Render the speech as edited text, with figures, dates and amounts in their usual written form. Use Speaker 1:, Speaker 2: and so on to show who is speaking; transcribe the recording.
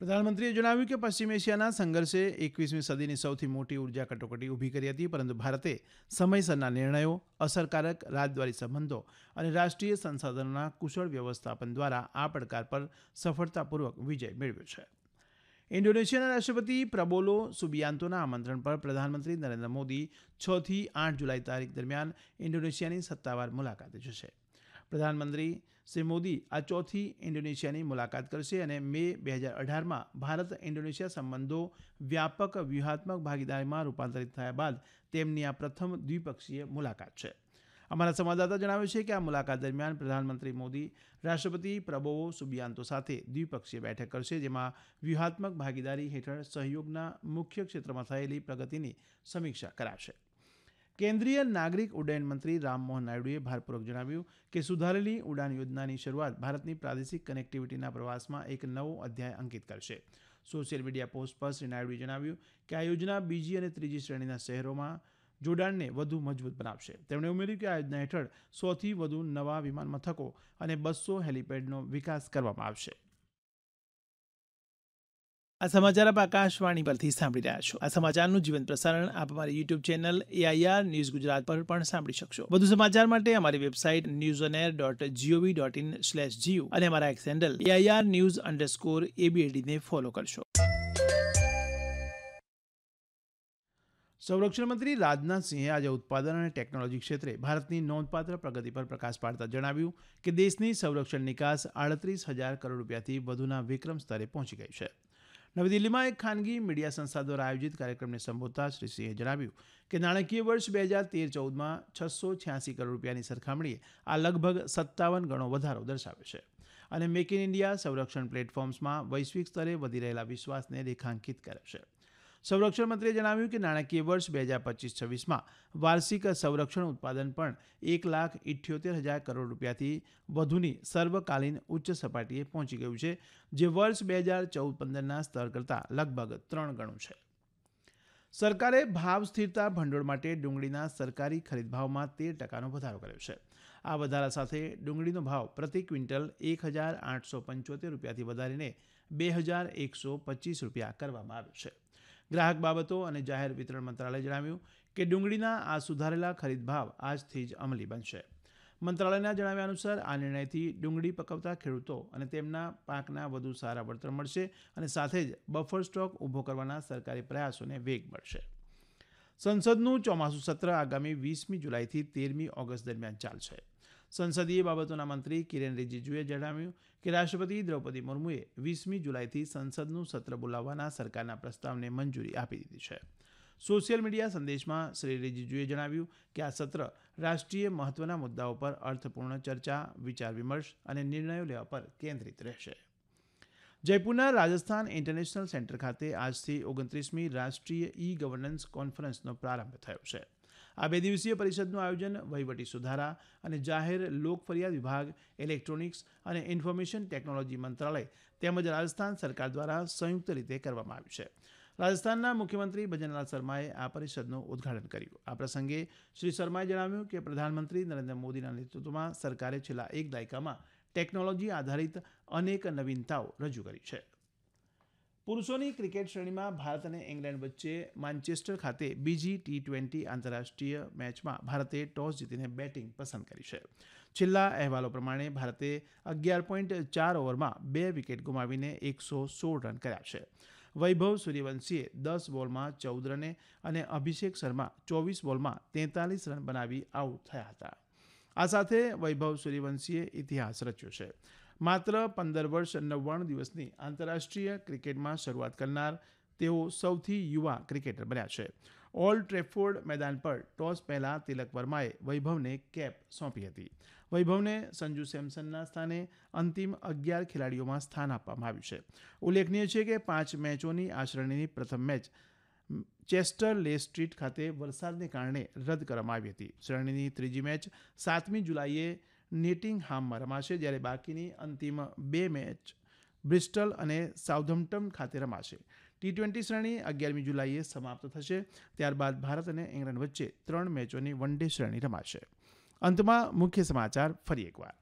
Speaker 1: પ્રધાનમંત્રીએ જણાવ્યું કે પશ્ચિમ એશિયાના સંઘર્ષે 21મી સદીની સૌથી મોટી ઉર્જા કટોકટી ઊભી કરી હતી, પરંતુ ભારતે સમયસરના નિર્ણયો, અસરકારક રાજદ્વારી સંબંધો અને રાષ્ટ્રીય સંસાધનોના કુશળ વ્યવસ્થાપન દ્વારા આ પડકાર પર સફળતાપૂર્વક વિજય મેળવ્યો છે. ઇન્ડોનેશિયાના રાષ્ટ્રપતિ પ્રબોલો સુબિયાન્તોના આમંત્રણ પર પ્રધાનમંત્રી નરેન્દ્ર મોદી 6 થી 8 જુલાઈ તારીખ દરમિયાન ઇન્ડોનેશિયાની સત્તાવાર મુલાકાતે જશે. પ્રધાનમંત્રી શ્રી મોદી આ ચોથી ઇન્ડોનેશિયાની મુલાકાત કરશે અને મે 2018માં ભારત ઇન્ડોનેશિયા સંબંધો વ્યાપક વ્યૂહાત્મક ભાગીદારીમાં રૂપાંતરિત થયા બાદ તેમની આ પ્રથમ દ્વિપક્ષીય મુલાકાત છે. અમારા સંવાદદાતા જણાવે છે કે આ મુલાકાત દરમિયાન પ્રધાનમંત્રી મોદી રાષ્ટ્રપતિ પ્રબોવો સુબિયાન્તો સાથે દ્વિપક્ષીય બેઠક કરશે, જેમાં વ્યૂહાત્મક ભાગીદારી હેઠળ સહયોગના મુખ્ય ક્ષેત્રમાં થયેલી પ્રગતિની સમીક્ષા કરાશે. કેન્દ્રીય નાગરિક ઉડ્ડયન મંત્રી રામમોહન નાયડુએ ભારપૂર્વક જણાવ્યું કે સુધારેલી ઉડાન યોજનાની શરૂઆત ભારતની પ્રાદેશિક કનેક્ટિવિટીના પ્રવાસમાં એક નવો અધ્યાય અંકિત કરશે. સોશિયલ મીડિયા પોસ્ટ પર શ્રી નાયડુએ જણાવ્યું કે આ યોજના બીજી અને ત્રીજી શ્રેણીના શહેરોમાં જોડાણને વધુ મજબૂત બનાવશે. તેમણે ઉમેર્યું કે આ યોજના હેઠળ 100થી વધુ નવા વિમાન મથકો અને 200 હેલીપેડનો વિકાસ કરવામાં આવશે. આ સમાચાર આપ આકાશવાણી પરથી સાંભળી રહ્યા છો. આ સમાચારનું જીવંત પ્રસારણ આપ અમારી YouTube channel AIR news Gujarat પર પણ સાંભળી શકશો. વધુ સમાચાર માટે અમારી વેબસાઇટ newsonair.gov.in/gu અને અમારા એક્સ હેન્ડલ AIR_news_ABAD ને ફોલો કરશો. સંરક્ષણ મંત્રી રાજનાથસિંહે આજે ઉત્પાદન અને ટેકનોલોજી ક્ષેત્રે ભારતની નોંધપાત્ર પ્રગતિ પર પ્રકાશ પાડતા જણાવ્યું કે દેશની સંરક્ષણ નિકાસ 38,000 કરોડ રૂપિયાથી વધુના વિક્રમ સ્તરે પહોંચી ગઈ છે. નવી દિલ્હીમાં એક ખાનગી મીડિયા સંસ્થા દ્વારા આયોજિત કાર્યક્રમને સંબોધતા શ્રી સિંહે જણાવ્યું કે નાણાકીય વર્ષ 2013-14માં 686 કરોડ રૂપિયાની સરખામણીએ આ લગભગ 57 ગણો વધારો દર્શાવે છે અને મેક ઇન ઇન્ડિયા સંરક્ષણ પ્લેટફોર્મ્સમાં વૈશ્વિક સ્તરે વધી રહેલા વિશ્વાસને રેખાંકિત કરે છે. સંરક્ષણ મંત્રીએ જણાવ્યું કે નાણાકીય વર્ષ 2025-26માં વાર્ષિક સંરક્ષણ ઉત્પાદન પણ 1,78,000 કરોડ રૂપિયાથી વધુની સર્વકાલીન ઉચ્ચ સપાટીએ પહોંચી ગયું છે, જે વર્ષ 2014-15ના સ્તર કરતાં લગભગ 3 ગણું છે. સરકારે ભાવ સ્થિરતા ભંડોળ માટે ડુંગળીના સરકારી ખરીદ ભાવમાં 13% વધારો કર્યો છે. આ વધારા સાથે ડુંગળીનો ભાવ પ્રતિ ક્વિન્ટલ 1,875 રૂપિયાથી વધારીને 2,125 રૂપિયા કરવામાં આવ્યો છે. ગ્રાહક બાબતો અને જાહેર વિતરણ મંત્રાલયે જણાવ્યું કે ડુંગળીના આ સુધારેલા ખરીદ ભાવ આજથી જ અમલી બનશે. મંત્રાલયના જણાવ્યા અનુસાર આ નિર્ણયથી ડુંગળી પકવતા ખેડૂતો અને તેમના પાકના વધુ સારા વળતર મળશે અને સાથે જ બફર સ્ટોક ઊભો કરવાના સરકારી પ્રયાસોને વેગ મળશે. સંસદનું ચોમાસું સત્ર આગામી 20મી જુલાઈથી 13મી ઓગસ્ટ દરમિયાન ચાલશે. સંસદીય બાબતોના મંત્રી કિરેન રિજિજુએ જણાવ્યું કે રાષ્ટ્રપતિ દ્રૌપદી મુર્મુએ 20મી જુલાઈથી સંસદનું સત્ર બોલાવવાના સરકારના પ્રસ્તાવને મંજૂરી આપી દીધી છે. સોશિયલ મીડિયા સંદેશમાં શ્રી રિજિજુએ જણાવ્યું કે આ સત્ર રાષ્ટ્રીય મહત્વના મુદ્દાઓ પર અર્થપૂર્ણ ચર્ચા, વિચાર વિમર્શ અને નિર્ણયો લેવા પર કેન્દ્રિત રહેશે. જયપુરના રાજસ્થાન ઇન્ટરનેશનલ સેન્ટર ખાતે આજથી 29મી રાષ્ટ્રીય ઈ-ગવર્નન્સ કોન્ફરન્સનો પ્રારંભ થયો છે. આ 2 દિવસીય પરિષદનું આયોજન વહીવટી સુધારા અને જાહેર લોક ફરિયાદ વિભાગ, ઇલેક્ટ્રોનિક્સ અને ઇન્ફોર્મેશન ટેકનોલોજી મંત્રાલય તેમજ રાજસ્થાન સરકાર દ્વારા સંયુક્ત રીતે કરવામાં આવ્યું છે. રાજસ્થાનના મુખ્યમંત્રી ભજનલાલ શર્માએ આ પરિષદનું ઉદ્ઘાટન કર્યું. આ પ્રસંગે શ્રી શર્માએ જણાવ્યું કે પ્રધાનમંત્રી નરેન્દ્ર મોદીના નેતૃત્વમાં સરકારે છેલ્લા એક દાયકામાં ટેકનોલોજી આધારિત અનેક નવીનતાઓ રજૂ કરી છે. પુરુષોની ક્રિકેટ શ્રેણીમાં ભારત અને ઇંગ્લેન્ડ વચ્ચે માન્ચેસ્ટર ખાતે બીજી T20 આંતરરાષ્ટ્રીય મેચમાં ભારતે ટોસ જીતીને બેટિંગ પસંદ કરી છે. છેલ્લા અહેવાલો પ્રમાણે ભારતે 11.4 ઓવરમાં 2 વિકેટ ગુમાવીને 116 રન કર્યા છે. વૈભવ સૂર્યવંશીએ 10 બોલમાં 14 રને અને અભિષેક શર્મા 24 બોલમાં 43 રન બનાવી આઉટ થયા હતા. આ સાથે વૈભવ સૂર્યવંશીએ ઇતિહાસ રચ્યો છે. માત્ર 15 વર્ષ 99 દિવસની આંતરરાષ્ટ્રીય ક્રિકેટમાં શરૂઆત કરનાર તેઓ સૌથી યુવા ક્રિકેટર બન્યા છે. ઓલ્ડ ટ્રેફોર્ડ મેદાન પર ટોસ પહેલા તિલક વર્માએ વૈભવને કેપ સોંપી હતી. વૈભવને સંજુ સેમસનના સ્થાને અંતિમ 11 ખેલાડીઓમાં સ્થાન આપવામાં આવ્યું છે. ઉલ્લેખનીય છે કે 5 મેચોની આ શ્રેણીની પ્રથમ મેચ ચેસ્ટર લે સ્ટ્રીટ ખાતે વરસાદને કારણે રદ કરવામાં આવી હતી. શ્રેણીની ત્રીજી મેચ 7મી જુલાઈએ નેટિંગહામમાં રમાશે, જ્યારે બાકીની અંતિમ 2 મેચ બ્રિસ્ટલ અને સાઉથમ્પ્ટન ખાતે રમાશે. T20 શ્રેણી 11મી જુલાઈએ સમાપ્ત થશે. ત્યારબાદ ભારત અને ઇંગ્લેન્ડ વચ્ચે 3 મેચોની વન ડે શ્રેણી રમાશે. અંતમાં મુખ્ય સમાચાર ફરી એકવાર.